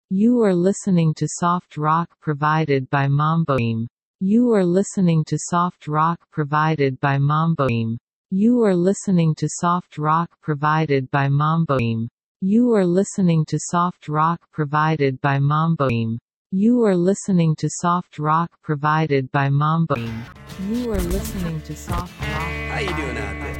You are listening to soft rock provided by Mamboim. You are listening to soft rock provided by Mamboim. You are listening to soft rock provided by Mamboim. You are listening to soft rock provided by Mamboim. You are listening to soft rock provided by Mamboim. You are listening to soft rock. How you doing out there?